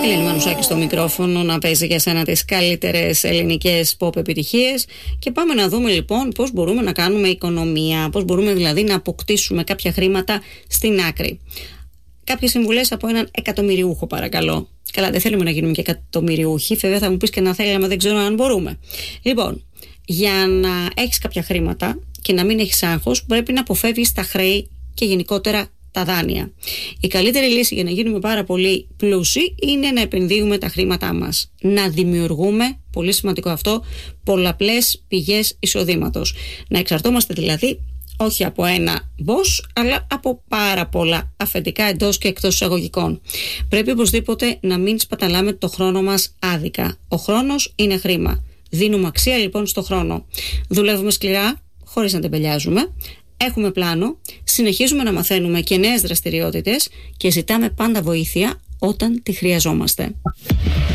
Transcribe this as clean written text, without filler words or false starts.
Ελένη Μανουσάκη στο μικρόφωνο να παίζει για σένα τις καλύτερες ελληνικές pop επιτυχίες. Και πάμε να δούμε λοιπόν πώς μπορούμε να κάνουμε οικονομία, πώς μπορούμε δηλαδή να αποκτήσουμε κάποια χρήματα στην άκρη. Κάποιες συμβουλές από έναν εκατομμυριούχο, παρακαλώ. Καλά, δεν θέλουμε να γίνουμε και εκατομμυριούχοι. Βέβαια, θα μου πεις και να θέλαμε, δεν ξέρω αν μπορούμε. Λοιπόν, για να έχεις κάποια χρήματα και να μην έχεις άγχος, πρέπει να αποφεύγεις τα χρέη και γενικότερα τα δάνεια. Η καλύτερη λύση για να γίνουμε πάρα πολύ πλούσιοι είναι να επενδύουμε τα χρήματά μας. Να δημιουργούμε, πολύ σημαντικό αυτό, πολλαπλές πηγές εισοδήματος. Να εξαρτώμαστε δηλαδή όχι από ένα boss, αλλά από πάρα πολλά αφεντικά εντός και εκτός εισαγωγικών. Πρέπει οπωσδήποτε να μην σπαταλάμε το χρόνο μας άδικα. Ο χρόνος είναι χρήμα. Δίνουμε αξία λοιπόν στο χρόνο. Δουλεύουμε σκληρά, χωρίς να τεμπελιάζουμε. Έχουμε πλάνο, συνεχίζουμε να μαθαίνουμε και νέες δραστηριότητες και ζητάμε πάντα βοήθεια όταν τη χρειαζόμαστε.